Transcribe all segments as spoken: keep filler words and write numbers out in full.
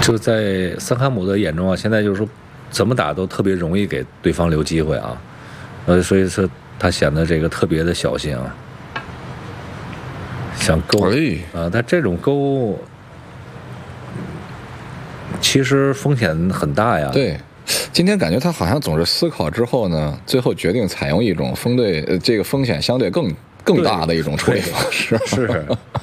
就在桑卡姆的眼中啊，现在就是说怎么打都特别容易给对方留机会啊，呃，所以说他显得这个特别的小心啊，想勾啊、 哎呃，他这种勾其实风险很大呀。 对。今天感觉他好像总是思考之后呢，最后决定采用一种风对呃这个风险相对更更大的一种处理方式。 是。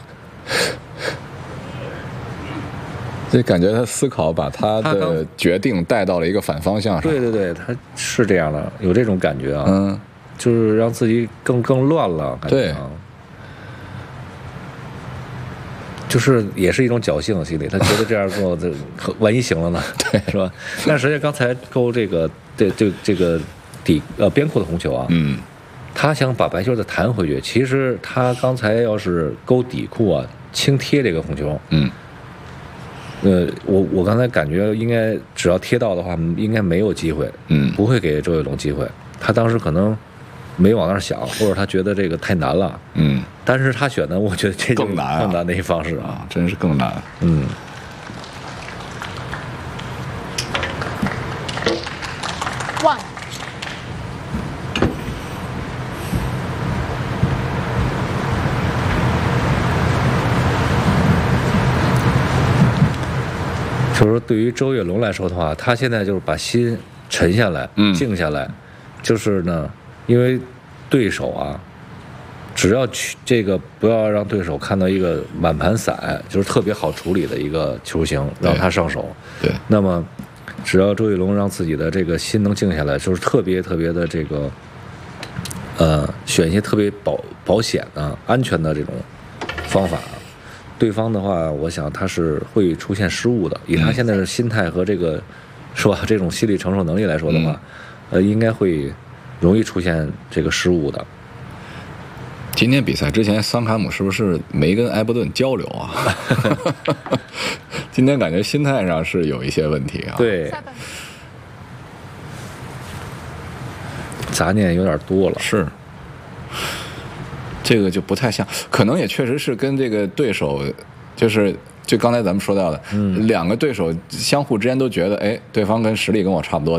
就感觉他思考把他的决定带到了一个反方向上。 对对对，他是这样的，有这种感觉啊。 嗯， 就是让自己更更乱了，感觉啊。就是也是一种侥幸心理，他觉得这样做，这万一行了呢？ 对， 是吧？但实际上刚才勾这个这这这个底呃边裤的红球啊， 嗯， 他想把白球再弹回去。其实他刚才要是勾底裤啊，轻贴这个红球， 嗯， 呃，我我刚才感觉应该只要贴到的话，应该没有机会， 嗯， 不会给周跃龙机会。他当时可能没往那儿想，或者他觉得这个太难了， 嗯， 但是他选的，我觉得这更难、啊， 更难的一方式啊，真是更难。 嗯。 One。 就是说，对于周跃龙来说的话，他现在就是把心沉下来， 嗯， 静下来，就是呢，因为对手啊。只要去这个不要让对手看到一个满盘散，就是特别好处理的一个球型，让他上手。 对， 那么只要周跃龙让自己的这个心能静下来，就是特别特别的这个，呃，选一些特别保保险的、安全的这种方法。对方的话，我想他是会出现失误的。以他现在的心态和这个，是吧？这种心理承受能力来说的话，嗯、呃，应该会容易出现这个失误的。 今天比赛之前，桑卡姆是不是没跟埃伯顿交流啊？今天感觉心态上是有一些问题啊。 对，杂念有点多了。 是，这个就不太像，可能也确实是跟这个对手，就是就刚才咱们说到的，嗯，两个对手相互之间都觉得，哎，对方跟实力跟我差不多。